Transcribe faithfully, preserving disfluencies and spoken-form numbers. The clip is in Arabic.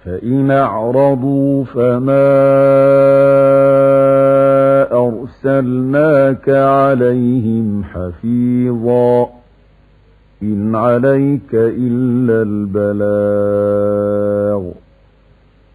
فإن أعرضوا فما أرسلناك عليهم حفيظا إن عليك إلا البلاغ